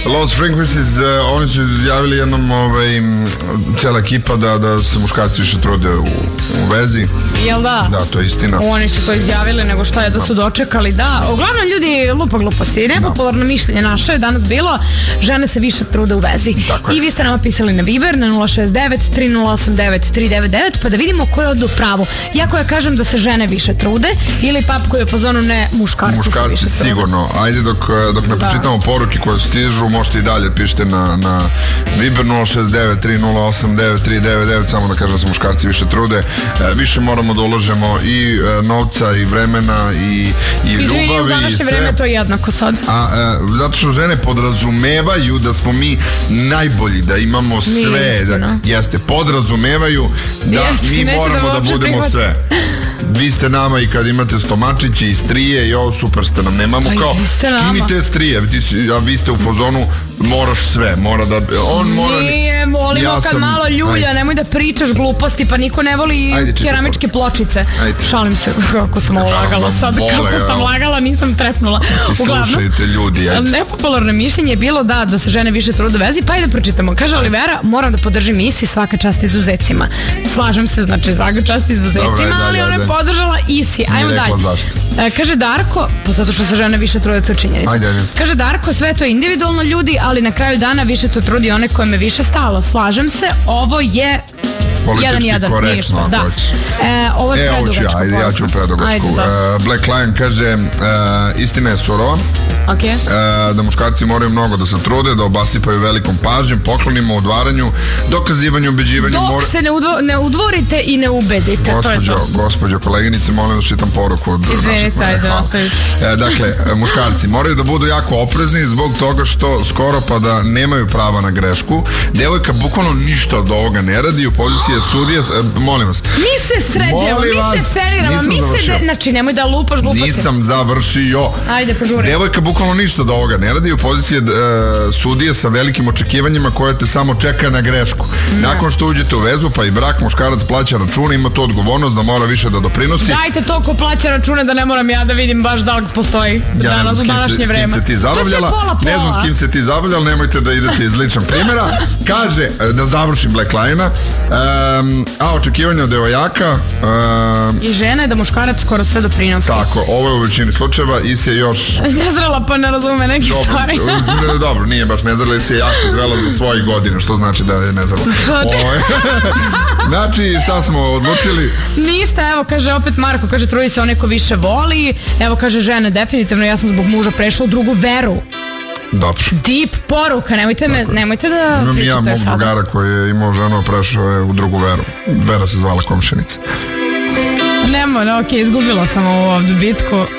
Lost Frequencies, oni su izjavili jednom cijela ekipa da se muškarci više trude u vezi. Jel da? Da, to je istina. Oni su to izjavili, nego šta je da su dočekali, da. Uglavnom ljudi lupa gluposti. Nepopularno mišljenje naše je danas bilo, žene se više trude u vezi. I vi ste nama pisali na Viber na 069 3089 399, pa da vidimo ko je od pravu. Iako ja kažem da se žene više trude, ili pap koji je u fazonu ne, muškarci se više trude. Sigurno. Ajde dok ne pročitamo poruke koje stižu, možete i dalje pišite na Viber 069 3089 399, samo da kažem da se muškarci više trude. Više moramo da ulažemo i novca i vremena i ljubavi. Izvini, u današnje vreme to je jednako sad. Zato što žene podrazumevaju da smo mi najbolji, da imamo sve. Jeste, podrazumevaju da mi moramo da budemo sve. Vi ste nama i kad imate stomačići i strije i ovo super ste nam, nemamo kao skinite strije, a vi ste u fazonu moraš sve, mora da on mora. Nije, molimo kad malo ljulja, nemoj da pričaš gluposti, pa niko ne voli keramičke pločice. Šalim se, kako sam ovo lagala sad, kako sam lagala, nisam trepnula. Slušajte ljudi. Nepopularno mišljenje je bilo da se žene više trude u vezi, pa ajde pročitamo. Kaže Olivera, moram da podržim Isi, svaka čast izuzecima. Slažem se, znači svaka čast izuzecima, ali ona je podržala Isi. Ajmo dalje. Kaže Darko, pa zato što se žene više trude, to je činjenica. Kaže Darko, sve to je individualno ljudi, ali na kraju dana više se trudi one koje me više stalo. Slažem se, ovo je politički korektno. Ovo je predugačko. Ajde, ja ću predugačku. Black Lion kaže, istina je surova. Da muškarci moraju mnogo da se trude, da obasipaju velikom pažnjom, poklonima, udvaranju, dokazivanju, ubeđivanju. Dok se ne udvorite i ne ubedite. Gospođo koleginice, molim da čitam poruku. Izvinite, ajde, nastavite. Dakle, muškarci moraju da budu jako oprezni zbog toga što skoro pa da nemaju prava na grešku. Devojka bukvalno ništa od ovoga ne radi, u poziciji je sudija, molim vas. Mi se sređemo, mi se peniramo, znači nemoj da lupaš gluposti. Nisam završio. Ajde, požuri. Devojka bukvalno ništa od ovoga ne radi, u poziciji sudije sa velikim očekivanjima koje te samo čeka na grešku. Nakon što uđete u vezu, pa i brak, muškarac plaća račune, ima to odgovornost da mora više da doprinosi. Dajte to ko plaća račune da ne moram ja da vidim baš da li postoji danas u današnje vreme. To je pola. Ne znam s kim se ti zabavljala, nemojte da idete iz ličnog primjera. Kaže, da završim Black Lion-a, a očekivanja od devojaka i žene da muškarac skoro sve doprinosi. Tako, ovo je u većini slučajeva. Isi je još nezrela pa ne razume neke stvari. Dobro, nije baš nezrela, Isi je jako zrela za svoje godine, što znači da je nezrela. Znači, šta smo odlučili? Ništa, evo, kaže opet Marko, kaže trudi se onaj ko više voli, evo kaže žene, definitivno ja sam zbog muža prešla u drugu veru. Dobro. Deep poruka, nemojte da imam ja mog drugara koji je imao ženu, prešao je u drugu veru. Vera se zvala komšenica. Nemo, ok, izgubila sam ovu ovdje bitku.